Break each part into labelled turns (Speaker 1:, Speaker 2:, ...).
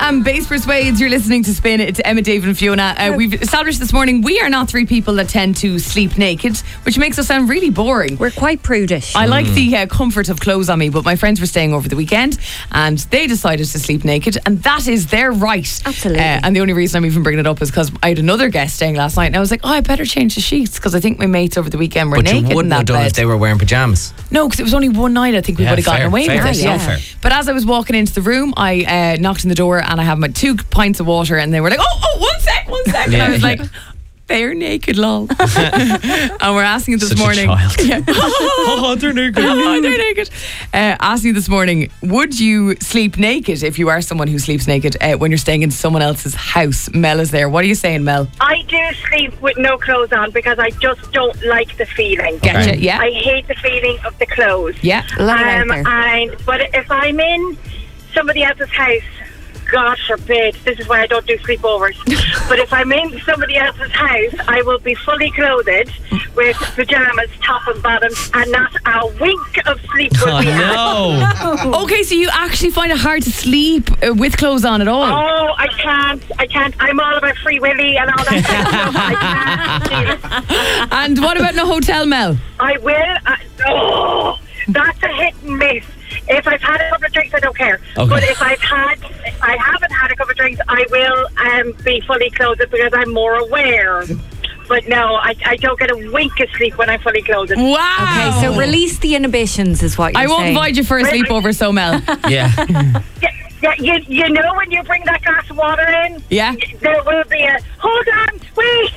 Speaker 1: am Base Persuades. You're listening to Spin. It's Emma, David and Fiona. We've established this morning we are not three people that tend to sleep naked, which makes us sound really boring.
Speaker 2: We're quite prudish.
Speaker 1: I like the comfort of clothes on me, but my friends were staying over the weekend and they decided to sleep naked, and that is their right.
Speaker 2: Absolutely.
Speaker 1: And the only reason I'm even bringing it up is because I had another guest staying last night and I was like, I better change the sheets because I think my mates over the weekend were naked in that bed.
Speaker 3: But you wouldn't have done if they were wearing pyjamas.
Speaker 1: No, because it was only one night. I think we would have gotten away with it.
Speaker 3: So fair.
Speaker 1: But as I was walking into the room, I knocked on the door and I had my 2 pints of water and they were like, oh, one sec. And I was like, they're naked, lol. And we're asking you this morning.
Speaker 3: They're naked.
Speaker 1: They're naked. Asking you this morning, would you sleep naked if you are someone who sleeps naked when you're staying in someone else's house? Mel is there. What are you saying, Mel?
Speaker 4: I do sleep with no clothes on because I just don't like the feeling.
Speaker 1: Getcha, yeah.
Speaker 4: I hate the feeling of the clothes.
Speaker 1: Yeah.
Speaker 4: But if I'm in somebody else's house, God forbid, this is why I don't do sleepovers. But if I'm in somebody else's house, I will be fully clothed with pyjamas, top and bottom, and not a wink of sleep will be had.
Speaker 3: No.
Speaker 1: Okay, so you actually find it hard to sleep with clothes on at all?
Speaker 4: Oh, I can't. I'm all about Free Willy and all that kind of stuff. I can't.
Speaker 1: And what about in a hotel, Mel?
Speaker 4: I will. That's a hit and miss. If I've had a couple of drinks, I don't care.
Speaker 3: Okay.
Speaker 4: But if I haven't had a couple of drinks, I will be fully clothed because I'm more aware. But no, I don't get a wink of sleep when I'm fully clothed.
Speaker 1: Wow.
Speaker 2: Okay, so release the inhibitions is what you're
Speaker 1: I won't
Speaker 2: saying.
Speaker 1: invite you for a sleepover, so Mel.
Speaker 3: Yeah.
Speaker 4: Yeah, you know when you bring that glass of water in?
Speaker 1: Yeah.
Speaker 4: There will be a, hold on, wait.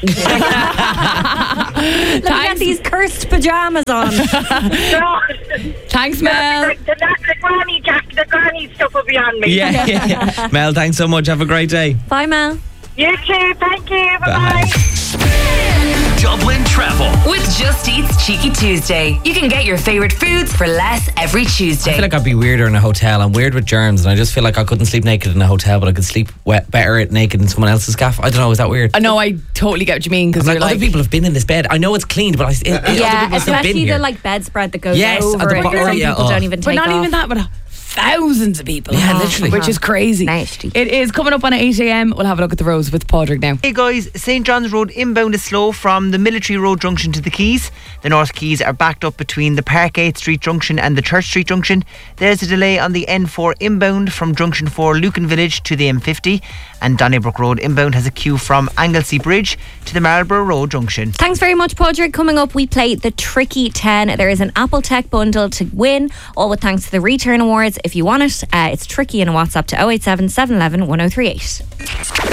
Speaker 2: Look at these cursed pyjamas on.
Speaker 1: Thanks, Mel.
Speaker 4: The granny stuff will be on me.
Speaker 3: Yeah. Mel, thanks so much. Have a great day.
Speaker 2: Bye, Mel.
Speaker 4: You too, thank you, bye-bye.
Speaker 5: Dublin Travel
Speaker 6: with Just Eat's Cheeky Tuesday. You can get your favourite foods for less every Tuesday.
Speaker 3: I feel like I'd be weirder in a hotel. I'm weird with germs, and I just feel like I couldn't sleep naked in a hotel, but I could sleep better naked in someone else's gaff. I don't know, is that weird?
Speaker 1: No, I totally get what you mean, because
Speaker 3: like, other people have been in this bed. I know it's cleaned, but other people have been
Speaker 2: especially
Speaker 3: here.
Speaker 2: the bedspread that goes
Speaker 3: Yes,
Speaker 2: over
Speaker 3: at
Speaker 2: it.
Speaker 3: the
Speaker 2: Some people don't even
Speaker 1: but
Speaker 2: take
Speaker 1: not
Speaker 2: off.
Speaker 1: even that, but thousands of people.
Speaker 3: Yeah, literally.
Speaker 1: Which is crazy.
Speaker 2: Nasty.
Speaker 1: It is coming up on 8 a.m. We'll have a look at the roads with Padraig now.
Speaker 7: Hey guys, St John's Road inbound is slow from the Military Road junction to the Quays. The North Quays are backed up between the Parkgate Street junction and the Church Street junction. There's a delay on the N4 inbound from junction 4 Lucan Village to the M50. And Donnybrook Road inbound has a queue from Anglesey Bridge to the Marlborough Road junction.
Speaker 2: Thanks very much, Padraig. Coming up, we play the Tricky 10. There is an Apple Tech bundle to win, all with thanks to the Return Awards. If you want it, it's Tricky in a WhatsApp to 087 711 1038.